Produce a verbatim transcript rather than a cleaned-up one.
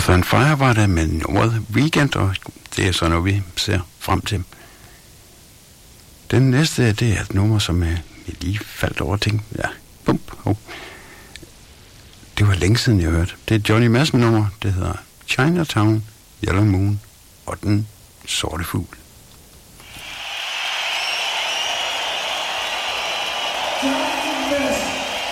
Earth and Fire var der med nummeret Weekend, og det er så noget, vi ser frem til. Den næste, det er et nummer, som jeg lige faldt over ting. Ja, bump. Oh. Det var længe siden, jeg hørte. Det er Johnny Madsen nummer, det hedder Chinatown, Yellow Moon og den sorte fugl.